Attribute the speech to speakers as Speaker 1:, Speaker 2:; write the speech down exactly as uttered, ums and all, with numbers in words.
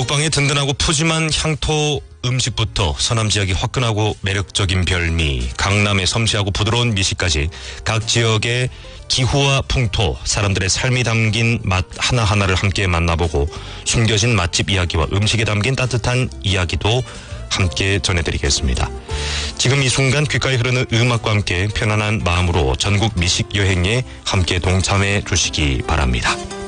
Speaker 1: 먹방의 든든하고 푸짐한 향토 음식부터 서남 지역의 화끈하고 매력적인 별미, 강남의 섬세하고 부드러운 미식까지 각 지역의 기후와 풍토, 사람들의 삶이 담긴 맛 하나하나를 함께 만나보고 숨겨진 맛집 이야기와 음식에 담긴 따뜻한 이야기도 함께 전해드리겠습니다. 지금 이 순간 귓가에 흐르는 음악과 함께 편안한 마음으로 전국 미식 여행에 함께 동참해 주시기 바랍니다.